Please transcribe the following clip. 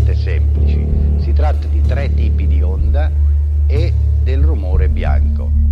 estremamente semplici. Si tratta di 3 tipi di onda e del rumore bianco.